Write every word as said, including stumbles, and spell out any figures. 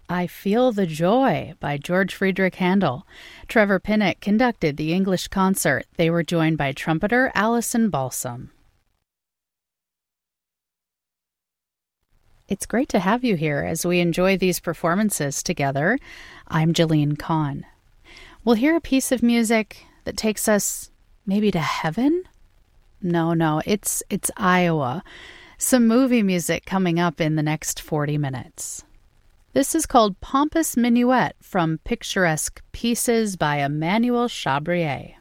I Feel the Joy by George Friedrich Handel. Trevor Pinnock conducted the English concert. They were joined by trumpeter Allison Balsam. It's great to have you here as we enjoy these performances together. I'm Jeline Kahn. We'll hear a piece of music that takes us maybe to heaven? No, no, it's it's Iowa. Some movie music coming up in the next forty minutes. This is called Pompous Minuet from Picturesque Pieces by Emmanuel Chabrier.